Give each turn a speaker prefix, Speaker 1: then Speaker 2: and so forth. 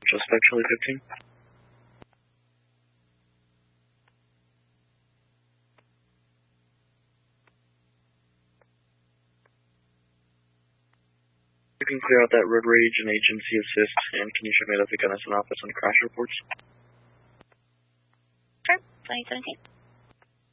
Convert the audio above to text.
Speaker 1: Suspect Charlie 15. You can clear out that road rage and agency assist, and can you show me that the gun is in office on crash reports?
Speaker 2: Sure, 2017.